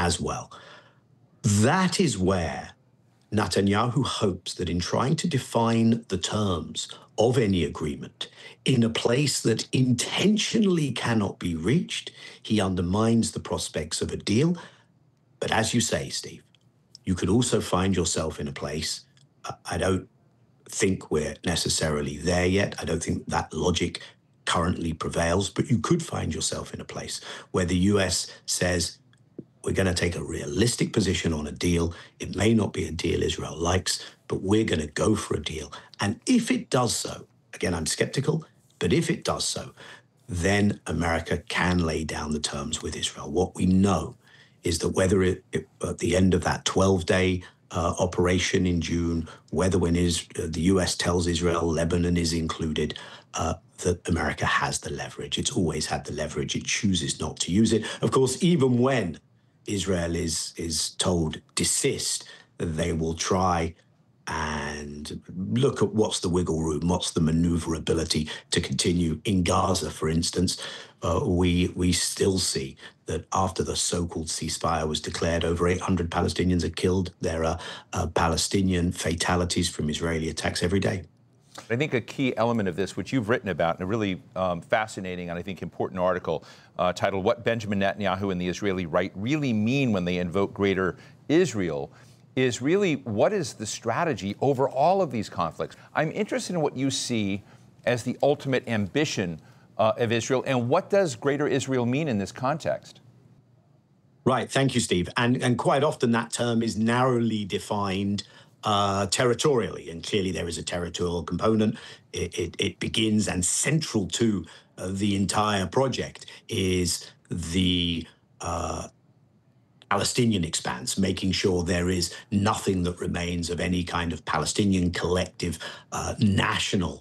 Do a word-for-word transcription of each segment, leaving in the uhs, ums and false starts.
as well. That is where Netanyahu hopes that in trying to define the terms of any agreement in a place that intentionally cannot be reached, he undermines the prospects of a deal. But as you say, Steve, you could also find yourself in a place, uh, I don't think we're necessarily there yet. I don't think that logic currently prevails, but you could find yourself in a place where the U S says, we're going to take a realistic position on a deal. It may not be a deal Israel likes, but we're going to go for a deal. And if it does so, again, I'm skeptical, but if it does so, then America can lay down the terms with Israel. What we know is that whether it, it at the end of that twelve-day uh, operation in June, whether when is, uh, the U S tells Israel Lebanon is included, uh, that America has the leverage. It's always had the leverage. It chooses not to use it. Of course, even when Israel is is told desist, they will try and look at what's the wiggle room, what's the maneuverability to continue. In Gaza, for instance, uh, we we still see that after the so-called ceasefire was declared, over eight hundred Palestinians are killed. There are uh, Palestinian fatalities from Israeli attacks every day. I think a key element of this, which you've written about in a really um, fascinating and I think important article uh, titled What Benjamin Netanyahu and the Israeli Right Really Mean When They Invoke Greater Israel, is really what is the strategy over all of these conflicts. I'm interested in what you see as the ultimate ambition uh, of Israel, and what does Greater Israel mean in this context? Right, thank you, Steve. And, and quite often that term is narrowly defined Uh, territorially, and clearly there is a territorial component. It, it, it begins, and central to uh, the entire project is the uh, Palestinian expanse, making sure there is nothing that remains of any kind of Palestinian collective uh, national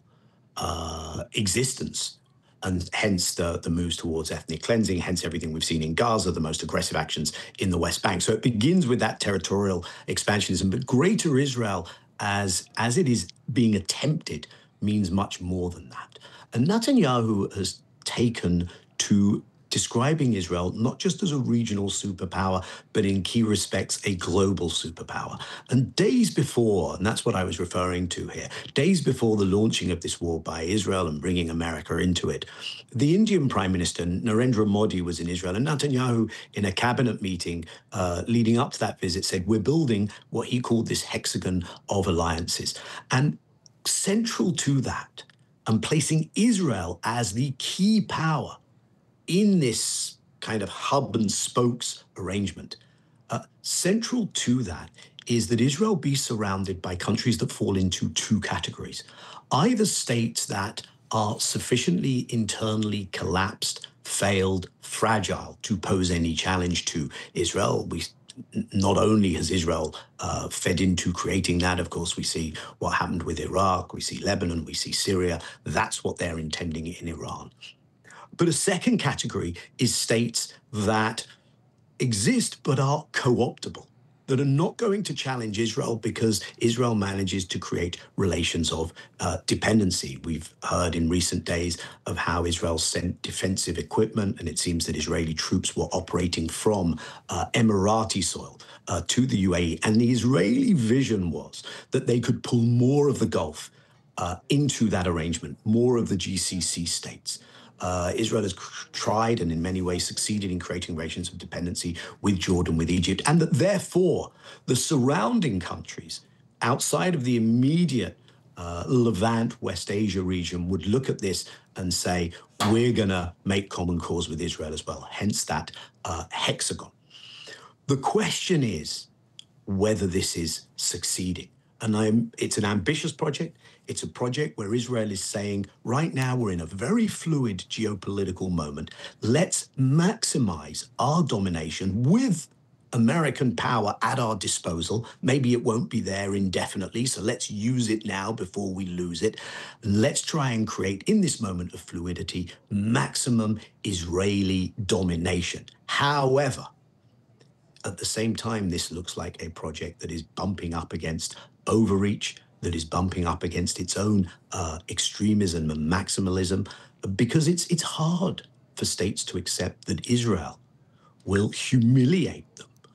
uh, existence. And hence the, the moves towards ethnic cleansing, hence everything we've seen in Gaza, the most aggressive actions in the West Bank. So it begins with that territorial expansionism. But Greater Israel, as, as it is being attempted, means much more than that. And Netanyahu has taken to describing Israel not just as a regional superpower, but in key respects, a global superpower. And days before, and that's what I was referring to here, days before the launching of this war by Israel and bringing America into it, the Indian Prime Minister, Narendra Modi, was in Israel, and Netanyahu, in a cabinet meeting uh, leading up to that visit, said, we're building what he called this hexagon of alliances. And central to that, and placing Israel as the key power in this kind of hub and spokes arrangement, uh, central to that is that Israel be surrounded by countries that fall into two categories. Either states that are sufficiently internally collapsed, failed, fragile to pose any challenge to Israel. We Not only has Israel uh, fed into creating that, of course, we see what happened with Iraq, we see Lebanon, we see Syria. That's what they're intending in Iran. But a second category is states that exist but are co-optable, that are not going to challenge Israel because Israel manages to create relations of uh, dependency. We've heard in recent days of how Israel sent defensive equipment, and it seems that Israeli troops were operating from uh, Emirati soil uh, to the U A E. And the Israeli vision was that they could pull more of the Gulf uh, into that arrangement, more of the G C C states. Uh, Israel has tried and in many ways succeeded in creating relations of dependency with Jordan, with Egypt, and that therefore the surrounding countries outside of the immediate uh, Levant, West Asia region would look at this and say, we're going to make common cause with Israel as well, hence that uh, hexagon. The question is whether this is succeeding. And I'm, it's an ambitious project. It's a project where Israel is saying, right now we're in a very fluid geopolitical moment. Let's maximize our domination with American power at our disposal. Maybe it won't be there indefinitely, so let's use it now before we lose it. Let's try and create, in this moment of fluidity, maximum Israeli domination. However, at the same time, this looks like a project that is bumping up against overreach, that is bumping up against its own uh, extremism and maximalism, because it's it's hard for states to accept that Israel will humiliate them